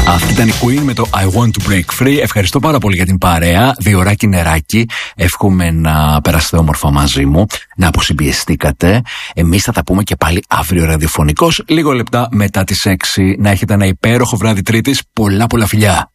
Αυτή ήταν η Queen με το I Want to Break Free. Ευχαριστώ πάρα πολύ για την παρέα. 2 ωράκι νεράκι. Εύχομαι να περάσετε όμορφα μαζί μου, να αποσυμπιεστήκατε. Εμείς θα τα πούμε και πάλι αύριο ραδιοφωνικώς, λίγο λεπτά μετά τις 6. Να έχετε ένα υπέροχο βράδυ Τρίτης. Πολλά φιλιά.